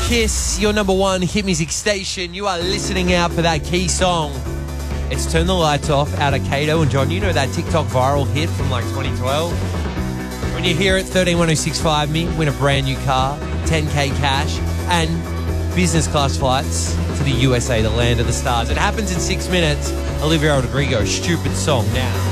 Kiss, your number one hit music station. You are listening out for that key song. It's Turn the Lights Off out of Kato and John. You know that TikTok viral hit from like 2012? When you hear it, 131065 me, win a brand new car, 10K cash, and business class flights to the USA, the land of the stars. It happens in 6 minutes. Olivia Rodrigo, stupid song now.